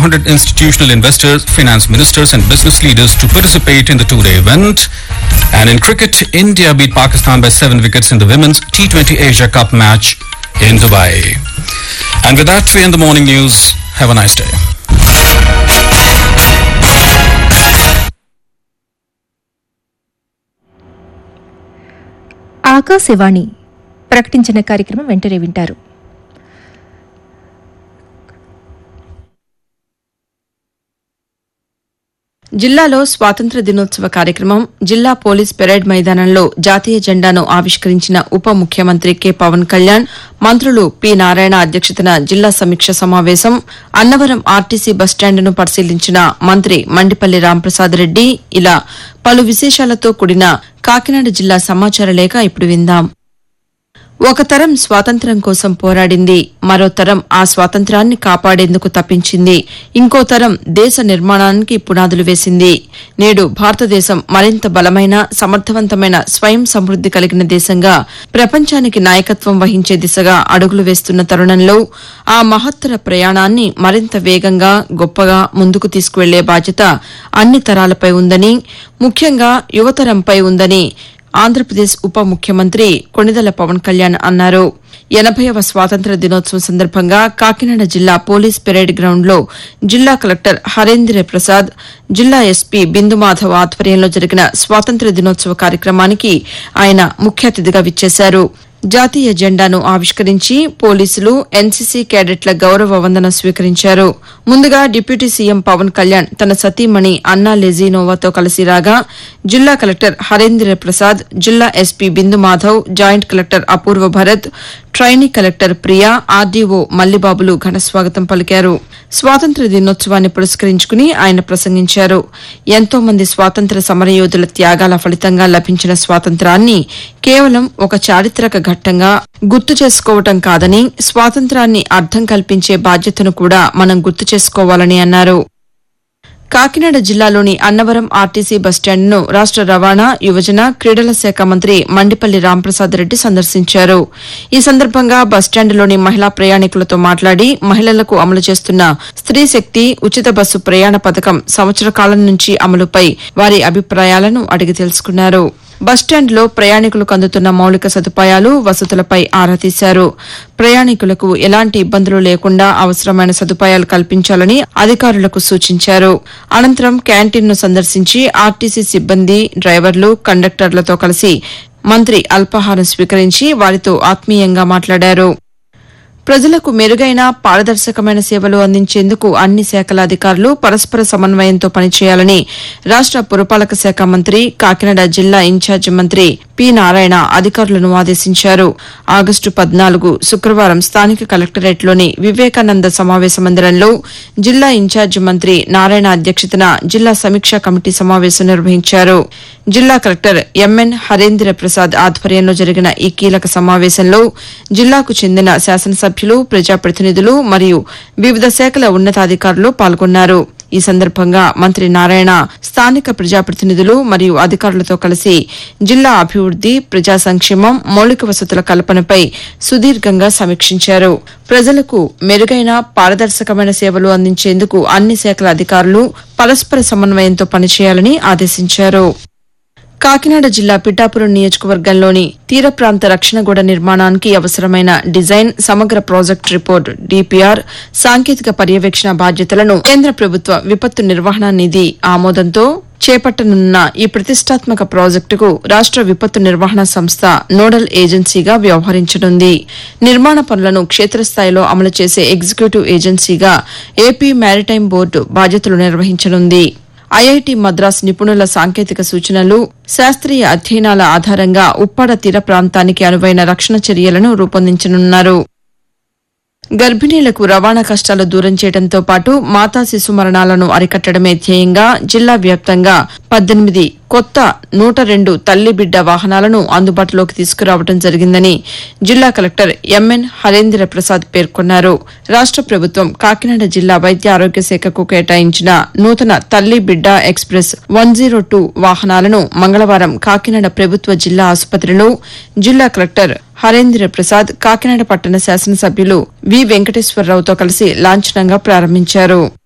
500 institutional investors, finance ministers and business leaders to participate in the two-day event. And in cricket, India beat Pakistan by 7 wickets in the Women's T20 Asia Cup match in Dubai. And with that, we end the morning news. Have a nice day. Akashvani ప్రకటించిన కార్యక్రమం వెంటనే వింటారు. జిల్లాలో స్వాతంత్ర దినోత్సవ కార్యక్రమం జిల్లా police parade మైదానంలో జాతీయ జెండాను ఆవిష్కరించిన ఉప ముఖ్యమంత్రి కె పవన్ కళ్యాణ్, మంత్రులు పి నారాయణ అధ్యక్షతన జిల్లా సమీక్ష సమావేశం, అన్నవరం ఆర్టీసీ బస్టాండును పరిశీలించిన మంత్రి మండిపల్లి రాంప్రసాద్ రెడ్డి, ఇలా పలు విశేషాలతో కూడిన కాకినాడ జిల్లా సమాచార లేఖ ఇప్పుడు విందాం. ఒక తరం స్వాతంత్ర్యం కోసం పోరాడింది, మరో తరం ఆ స్వాతంత్ర్యాన్ని కాపాడేందుకు తప్పించింది, ఇంకో తరం దేశ నిర్మాణానికి పునాదులు వేసింది. నేడు భారతదేశం మరింత బలమైన, సమర్థవంతమైన, స్వయం సమృద్ది కలిగిన దేశంగా ప్రపంచానికి నాయకత్వం వహించే దిశగా అడుగులు వేస్తున్న తరుణంలో ఆ మహత్తర ప్రయాణాన్ని మరింత వేగంగా, గొప్పగా ముందుకు తీసుకువెళ్లే బాధ్యత అన్ని తరాలపై ఉందని, ముఖ్యంగా యువతరంపై ఉందని ఆంధ్రప్రదేశ్ ఉప ముఖ్యమంత్రి కొణిదెల పవన్ కళ్యాణ్ అన్నారు. 80వ స్వాతంత్ర దినోత్సవం సందర్భంగా కాకినాడ జిల్లా పోలీస్ పెరేడ్ గ్రౌండ్లో జిల్లా కలెక్టర్ హరేంద్ర ప్రసాద్, జిల్లా ఎస్పీ బిందుమాధవ్ ఆధ్వర్యంలో జరిగిన స్వాతంత్ర దినోత్సవ కార్యక్రమానికి ఆయన ముఖ్య అతిథిగా విచ్చేశారు. జాతీయ జెండాను ఆవిష్కరించి పోలీసులు, ఎన్సీసీ కేడెట్ల గౌరవ వందన స్వీకరించారు. ముందుగా డిప్యూటీ సీఎం పవన్ కళ్యాణ్ తన సతీమణి అన్నా లెజీనోవాతో కలిసి రాగా, జిల్లా కలెక్టర్ హరేంద్ర ప్రసాద్, జిల్లా ఎస్పీ బిందుమాధవ్, జాయింట్ కలెక్టర్ అపూర్వ Bharat, trainee collector Priya, RDO మల్లిబాబులు ఘనస్వాగతం పలికారు. స్వాతంత్ర దినోత్సవాన్ని పురస్కరించుకుని ఆయన ప్రసంగించారు. ఎంతో మంది స్వాతంత్ర సమరయోధుల త్యాగాల ఫలితంగా లభించిన స్వాతంత్రాన్ని కేవలం ఒక చారిత్రక ఘట్టంగా గుర్తు చేసుకోవటం కాదని, స్వాతంత్రాన్ని అర్థం కల్పించే బాధ్యతను కూడా మనం గుర్తు చేసుకోవాలని అన్నారు. కాకినాడ జిల్లాలోని అన్నవరం ఆర్టీసీ బస్టాండ్ను రాష్ట రవాణా, యువజన, క్రీడల శాఖ మంత్రి మండిపల్లి రాంప్రసాద్ రెడ్డి సందర్శించారు. ఈ సందర్భంగా బస్టాండ్లోని మహిళా ప్రయాణికులతో మాట్లాడి, మహిళలకు అమలు చేస్తున్న స్త్రీ శక్తి ఉచిత బస్సు ప్రయాణ పథకం సంవత్సర కాలం నుంచి అమలుపై వారి అభిప్రాయాలను అడిగి తెలుసుకున్నారు. బస్టాండ్లో ప్రయాణికులకు అందుతున్న మౌలిక సదుపాయాలు, వసతులపై ఆరా తీశారు. ప్రయాణికులకు ఎలాంటి ఇబ్బందులు లేకుండా అవసరమైన సదుపాయాలు కల్పించాలని అధికారులకు సూచించారు. అనంతరం క్యాంటీన్ను సందర్శించి ఆర్టీసీ సిబ్బంది, డ్రైవర్లు, కండక్టర్లతో కలిసి మంత్రి అల్పాహారం స్వీకరించి వారితో ఆత్మీయంగా మాట్లాడారు. ప్రజలకు మెరుగైన, పారదర్శకమైన సేవలు అందించేందుకు అన్ని శాఖల అధికారులు పరస్పర సమన్వయంతో పనిచేయాలని రాష్ట పురపాలక శాఖ మంత్రి, కాకినాడ జిల్లా ఇన్ఛార్జి మంత్రి పి నారాయణ అధికారులను ఆదేశించారు. ఆగస్టు 14 శుక్రవారం స్థానిక కలెక్టరేట్లోని వివేకానంద సమావేశ మందిరంలో జిల్లా ఇన్ఛార్జి మంత్రి నారాయణ అధ్యక్షతన జిల్లా సమీక్షా కమిటీ సమావేశం నిర్వహించారు. జిల్లా కలెక్టర్ ఎంఎన్ హరేంద్ర ప్రసాద్ ఆధ్వర్యంలో జరిగిన ఈ కీలక సమావేశంలో జిల్లాకు చెందిన శాసనసభ్యులు, ప్రజాప్రతినిధులు మరియు వివిధ శాఖల ఉన్నతాధికారులు పాల్గొన్నారు. ఈ సందర్భంగా మంత్రి నారాయణ స్థానిక ప్రజాప్రతినిధులు మరియు అధికారులతో కలిసి జిల్లా అభివృద్ది, ప్రజా సంక్షేమం, మౌలిక వసతుల కల్పనపై సుదీర్ఘంగా సమీక్షించారు. ప్రజలకు మెరుగైన, పారదర్శకమైన సేవలు అందించేందుకు అన్ని శాఖల అధికారులు పరస్పర సమన్వయంతో పనిచేయాలని ఆదేశించారు. కాకినాడ జిల్లా పిఠాపురం నియోజకవర్గంలోని తీర ప్రాంత రక్షణ గోడ నిర్మాణానికి అవసరమైన డిజైన్, సమగ్ర ప్రాజెక్టు రిపోర్ట్, డీపీఆర్, సాంకేతిక పర్యవేక్షణ బాధ్యతలను కేంద్ర ప్రభుత్వ విపత్తు నిర్వహణ నిధి ఆమోదంతో చేపట్టనున్న ఈ ప్రతిష్టాత్మక ప్రాజెక్టుకు రాష్ట విపత్తు నిర్వహణ సంస్థ నోడల్ ఏజెన్సీగా వ్యవహరించనుంది. నిర్మాణ పనులను క్షేత్రస్థాయిలో అమలు చేసే ఎగ్జిక్యూటివ్ ఏజెన్సీగా ఏపీ మ్యారిటైమ్ బోర్డు బాధ్యతలు నిర్వహించనుంది. ఐఐటి మద్రాస్ నిపుణుల సాంకేతిక సూచనలు, శాస్త్రీయ అధ్యయనాల ఆధారంగా ఉప్పాడ తీర ప్రాంతానికి అనువైన రక్షణ చర్యలను రూపొందించనున్నారు. గర్భిణీలకు రవాణా కష్టాలు దూరం చేయడంతో పాటు మాతా శిశు మరణాలను అరికట్టడమే ధ్యేయంగా జిల్లా వ్యాప్తంగా 18 కొత్త 102 తల్లి బిడ్డ వాహనాలను అందుబాటులోకి తీసుకురావడం జరిగిందని జిల్లా కలెక్టర్ ఎంఎన్ హరేంద్ర ప్రసాద్ పేర్కొన్నారు. రాష్ట ప్రభుత్వం కాకినాడ జిల్లా వైద్య ఆరోగ్య శాఖకు కేటాయించిన నూతన తల్లి బిడ్డ ఎక్స్ప్రెస్ 102 వాహనాలను మంగళవారం కాకినాడ ప్రభుత్వ జిల్లా ఆసుపత్రిలో జిల్లా కలెక్టర్ హరేంద్ర ప్రసాద్, కాకినాడ పట్టణ శాసనసభ్యులు వి వెంకటేశ్వరరావుతో కలిసి లాంఛనంగా ప్రారంభించారు.